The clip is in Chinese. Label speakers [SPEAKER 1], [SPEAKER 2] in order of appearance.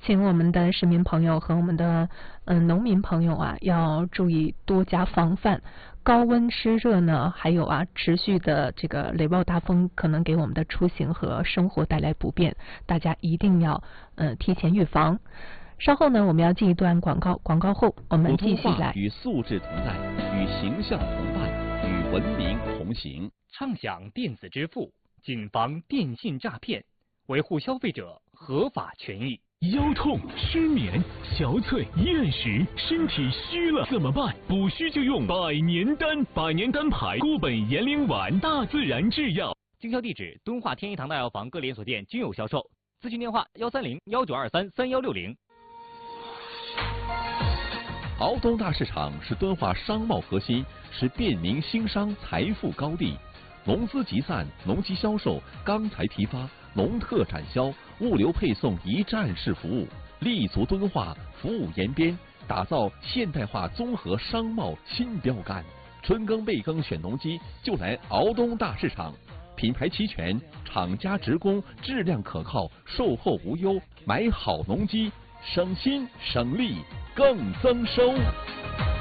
[SPEAKER 1] 请我们的市民朋友和我们的农民朋友啊，要注意多加防范。高温湿热呢，还有持续的这个雷暴大风，可能给我们的出行和生活带来不便，大家一定要提前预防。稍后呢，我们要进一段广告，广告后我们继续来。
[SPEAKER 2] 与素质同在，与形象同伴，与文明同行。
[SPEAKER 3] 畅享电子支付，谨防电信诈骗，维护消费者合法权益。
[SPEAKER 4] 腰痛、失眠、憔悴、厌食，身体虚了怎么办？补虚就用百年丹，百年丹牌固本延龄丸，大自然制药。
[SPEAKER 3] 经销地址：敦化天一堂大药房各连锁店均有销售。咨询电话：130-1923-3160。
[SPEAKER 2] 敖东大市场是敦化商贸核心，是便民兴商财富高地。农资集散、农机销售、钢材批发、农特产销、物流配送一站式服务，立足敦化，服务延边，打造现代化综合商贸新标杆。春耕备耕选农机，就来敖东大市场。品牌齐全，厂家直供，质量可靠，售后无忧。买好农机，省心省力更增收。